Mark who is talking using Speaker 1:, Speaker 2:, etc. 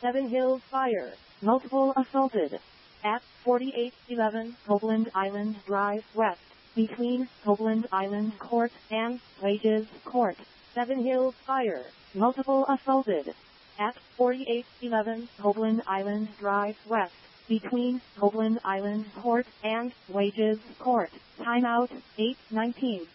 Speaker 1: Seven Hills Fire. Multiple assaulted. At 4811 Copeland Island Drive West, between Copeland Island Court and Wages Court. Seven Hills Fire. Multiple assaulted. At 4811 Copeland Island Drive West, between Copeland Island Court and Wages Court. Timeout 8:19.